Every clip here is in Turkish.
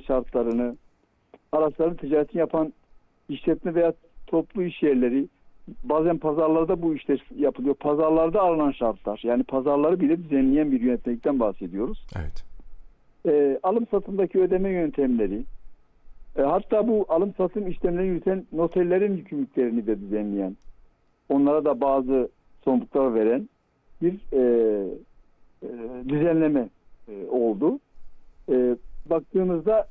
şartlarını, araçların ticaretini yapan işletme veya toplu iş yerleri, bazen pazarlarda bu işler yapılıyor. Pazarlarda alınan şartlar, yani pazarları bile düzenleyen bir yönetmelikten bahsediyoruz. Evet. Alım satımdaki ödeme yöntemleri, hatta bu alım satım işlemlerini yürüten noterlerin yükümlülüklerini de düzenleyen, onlara da bazı sorumluluklar veren bir düzenleme oldu. Baktığımızda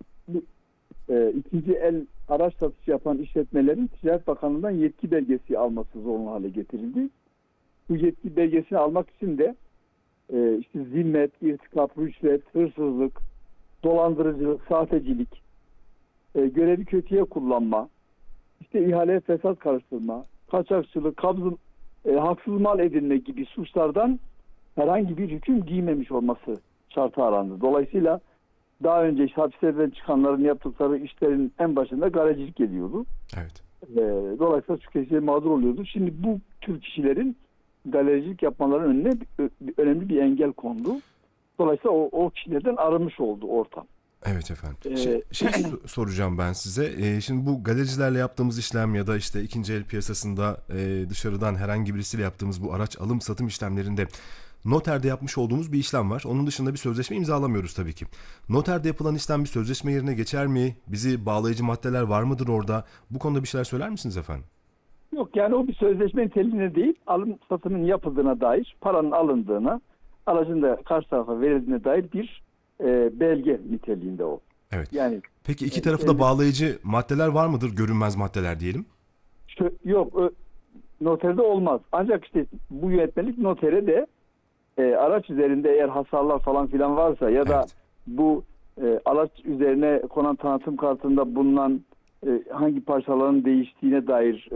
ikinci el araç satışı yapan işletmelerin Ticaret Bakanlığı'ndan yetki belgesi alması zorunlu hale getirildi. Bu yetki belgesini almak için de işte zimmet, irtikap, rüşvet, hırsızlık, dolandırıcılık, sahtecilik, görevi kötüye kullanma, işte ihaleye fesat karıştırma, kaçakçılık, haksız mal edinme gibi suçlardan herhangi bir hüküm giymemiş olması şartı arandı. Dolayısıyla daha önce hapishaneden çıkanların yaptıkları işlerin en başında garajcilik geliyordu. Evet. Dolayısıyla tüketiciler mağdur oluyordu. Şimdi bu tür kişilerin galericilik yapmalarının önüne önemli bir engel kondu. Dolayısıyla o kişilerden arınmış oldu ortam. Evet efendim. Soracağım ben size. Şimdi bu galericilerle yaptığımız işlem ya da işte ikinci el piyasasında dışarıdan herhangi birisiyle yaptığımız bu araç alım satım işlemlerinde noterde yapmış olduğumuz bir işlem var. Onun dışında bir sözleşme imzalamıyoruz tabii ki. Noterde yapılan işlem bir sözleşme yerine geçer mi? Bizi bağlayıcı maddeler var mıdır orada? Bu konuda bir şeyler söyler misiniz efendim? Yok, yani o bir sözleşme niteliğine değil, alım satımın yapıldığına dair, paranın alındığına, aracın da karşı tarafa verildiğine dair bir belge niteliğinde o. Evet. Yani peki iki tarafı da bağlayıcı maddeler var mıdır? Görünmez maddeler diyelim. Yok, noterde olmaz. Ancak işte bu yönetmelik notere de araç üzerinde eğer hasarlar falan filan varsa ya da bu araç üzerine konan tanıtım kartında bulunan hangi parçaların değiştiğine dair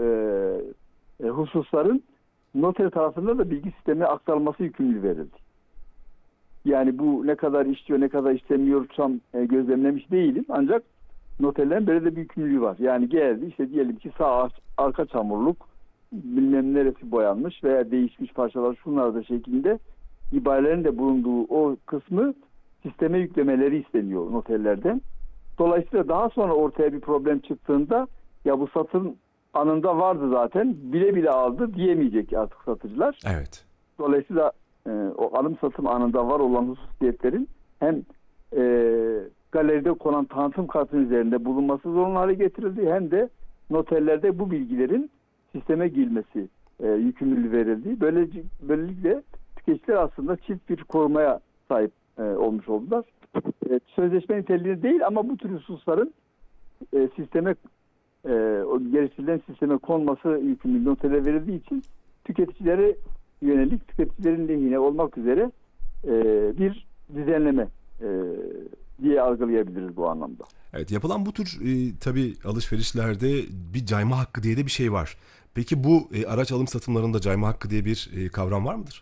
hususların noter tarafından da bilgi sistemine aktarılması yükümlülüğü verildi. Yani bu ne kadar işliyor, ne kadar işlemiyor tam gözlemlemiş değilim. Ancak noterlerin böyle de bir yükümlülüğü var. Yani geldi işte diyelim ki sağ arka çamurluk, bilmem neresi boyanmış veya değişmiş parçalar şunlar da şeklinde ibarelerin de bulunduğu o kısmı sisteme yüklemeleri isteniyor noterlerden. Dolayısıyla daha sonra ortaya bir problem çıktığında ya bu satın anında vardı zaten, bile bile aldı diyemeyecek artık satıcılar. Evet. Dolayısıyla o alım satım anında var olan hususiyetlerin hem galeride konan tanıtım kartının üzerinde bulunması zorunlu hale getirildi, hem de noterlerde bu bilgilerin sisteme girmesi yükümlülüğü verildi. Böylelikle tüketiciler aslında çift bir korumaya sahip olmuş oldular. Sözleşme niteliğinde değil ama bu tür hususların sisteme o geliştirilen sisteme konması yükümlülüğü noterlere verildiği için tüketicilere yönelik, tüketicilerin lehine olmak üzere bir düzenleme diye algılayabiliriz bu anlamda. Evet, yapılan bu tür tabii alışverişlerde bir cayma hakkı diye de bir şey var. Peki bu araç alım satımlarında cayma hakkı diye bir kavram var mıdır?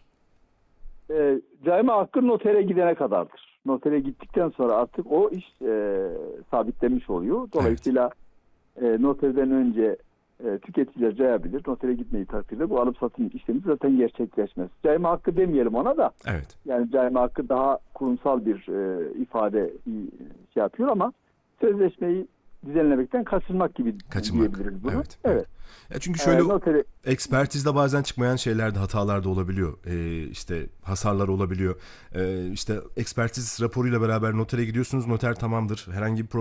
Cayma hakkı notere gidene kadardır. Notere gittikten sonra artık o iş sabitlenmiş oluyor. Dolayısıyla noterden önce tüketiciler cayabilir. Notere gitmeyi takdirde bu alım satım işlemi zaten gerçekleşmez. Cayma hakkı demeyelim ona da. Evet. Yani cayma hakkı daha kurumsal bir ifade şey yapıyor ama sözleşmeyi düzenlemekten kaçınmak gibi diyebiliriz bunu. Evet. Çünkü şöyle ekspertizde bazen çıkmayan şeyler de, hatalar da olabiliyor. İşte hasarlar olabiliyor. İşte ekspertiz raporuyla beraber notere gidiyorsunuz. Noter tamamdır. Herhangi bir